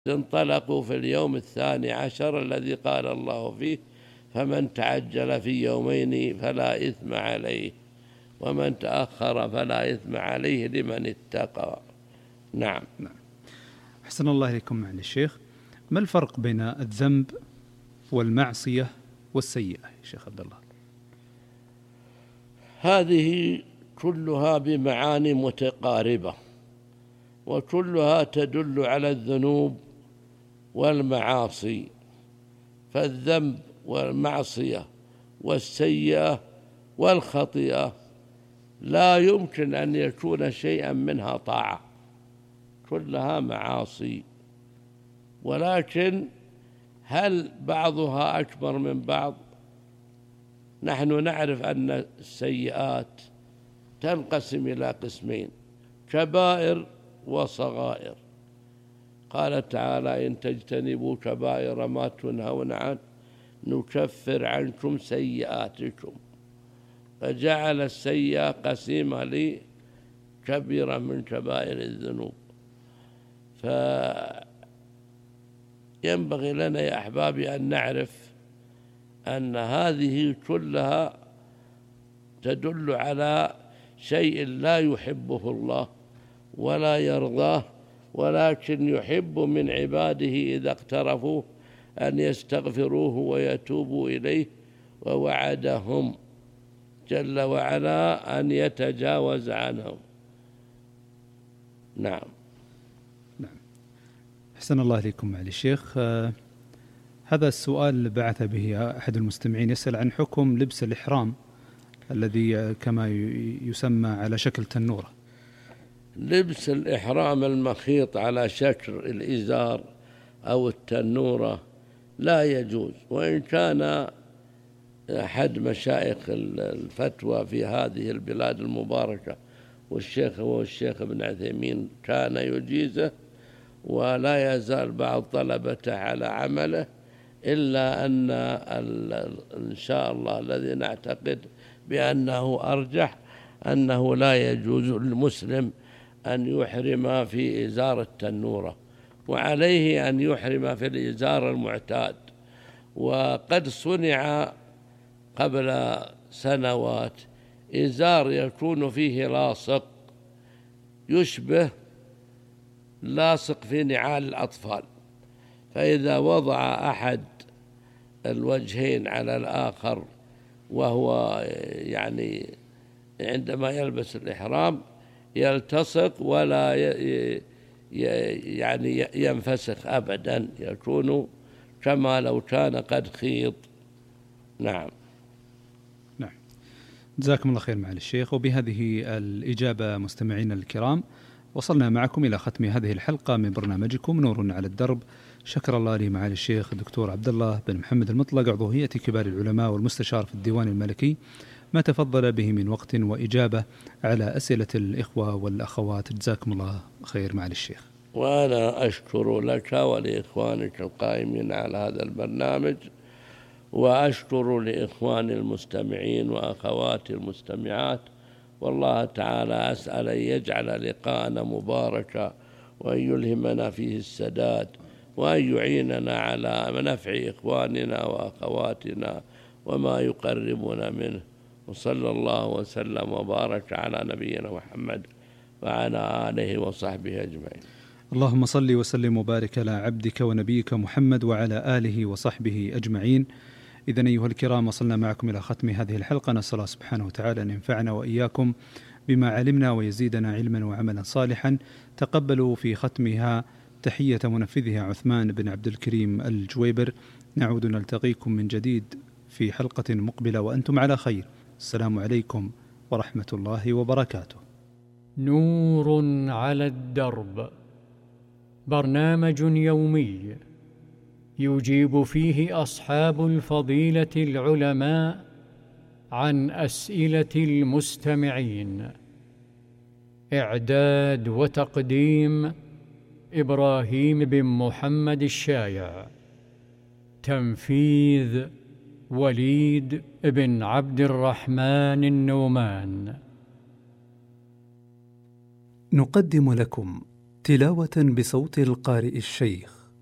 انطلقوا في اليوم 12 الذي قال الله فيه: فمن تعجل في يومين فلا إثم عليه ومن تأخر فلا إثم عليه لمن اتقى. نعم. أحسن الله إليكم معالي الشيخ. ما الفرق بين الذنب والمعصية والسيئة يا شيخ عبد الله؟ هذه كلها بمعاني متقاربة، وكلها تدل على الذنوب والمعاصي. فالذنب والمعصية والسيئة والخطيئة لا يمكن أن يكون شيئا منها طاعة، كلها معاصي. ولكن هل بعضها أكبر من بعض؟ نحن نعرف أن السيئات تنقسم إلى قسمين: كبائر وصغائر. قال تعالى: إن تجتنبوا كبائر ما تنهون عنه نكفر عنكم سيئاتكم. فجعل السيئة قسيمة لكبيرة من كبائر الذنوب. فينبغي لنا يا أحبابي أن نعرف أن هذه كلها تدل على شيء لا يحبه الله ولا يرضاه، ولكن يحب من عباده إذا اقترفوا أن يستغفروه ويتوبوا إليه، ووعدهم جل وعلا أن يتجاوز عنهم. نعم. أحسن الله إليكم معالي الشيخ. هذا السؤال بعث به أحد المستمعين، يسأل عن حكم لبس الإحرام الذي كما يسمى على شكل تنورة. لبس الإحرام المخيط على شكل الإزار أو التنورة لا يجوز، وإن كان أحد مشايخ الفتوى في هذه البلاد المباركة والشيخ ابن عثيمين كان يجيزه، ولا يزال بعض طلبته على عمله، إلا أن إن شاء الله الذي نعتقد بأنه أرجح أنه لا يجوز للمسلم أن يحرم في إزار التنورة، وعليه أن يحرم في الإزار المعتاد. وقد صنع قبل سنوات إزار يكون فيه لاصق يشبه لاصق في نعال الأطفال، فإذا وضع أحد الوجهين على الآخر وهو يعني عندما يلبس الإحرام يلتصق ولا يعني ينفسخ أبدا، يكون كما لو كان قد خيط. نعم. جزاكم الله خير معالي الشيخ. وبهذه الإجابة مستمعينا الكرام وصلنا معكم إلى ختم هذه الحلقة من برنامجكم نور على الدرب. شكر الله لي معالي الشيخ الدكتور عبد الله بن محمد المطلق، عضو هيئة كبار العلماء والمستشار في الديوان الملكي، ما تفضل به من وقت وإجابة على أسئلة الإخوة والأخوات. جزاكم الله خير معالي الشيخ. وأنا أشكر لك ولإخوانك القائمين على هذا البرنامج، وأشكر لإخواني المستمعين وأخواتي المستمعات، والله تعالى أسأل أن يجعل لقاءنا مباركا، وأن يلهمنا فيه السداد، وأن يعيننا على نفع إخواننا وأخواتنا وما يقربنا منه. وصلى الله وسلم وبارك على نبينا محمد وعلى آله وصحبه أجمعين. اللهم صل وسلم وبارك على عبدك ونبيك محمد وعلى آله وصحبه أجمعين. إذن أيها الكرام وصلنا معكم إلى ختم هذه الحلقة، نسأل الله سبحانه وتعالى أن ينفعنا وإياكم بما علمنا ويزيدنا علما وعملا صالحا. تقبلوا في ختمها تحية منفذها عثمان بن عبد الكريم الجويبر. نعود نلتقيكم من جديد في حلقة مقبلة وأنتم على خير. السلام عليكم ورحمة الله وبركاته. نور على الدرب، برنامج يومي يجيب فيه أصحاب الفضيلة العلماء عن أسئلة المستمعين. إعداد وتقديم إبراهيم بن محمد الشايع. تنفيذ وليد بن عبد الرحمن النومان. نقدم لكم تلاوة بصوت القارئ الشيخ